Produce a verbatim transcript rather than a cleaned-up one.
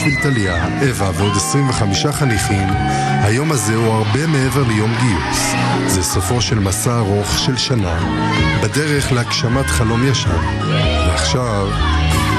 בשביל טליה, אווה ועוד עשרים וחמישה חניכים, היום הזה הוא הרבה מעבר ליום גיוס. זה סופו של מסע ארוך של שנה, בדרך להגשמת חלום ישן. ועכשיו,